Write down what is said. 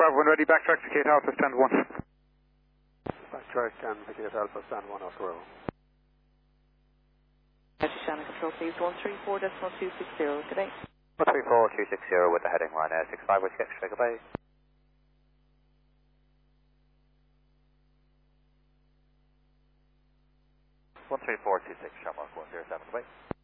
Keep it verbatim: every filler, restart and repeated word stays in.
Bravo one ready, backtrack to Kate Alpha, stand one. Backtrack and Kate Alpha, stand one, Oscar. Channel control please, one three four decimal two six zero, good day. one three four two six zero with the heading line uh, six five with X-ray, goodbye. one three four two six, Shamrock one zero seven, goodbye.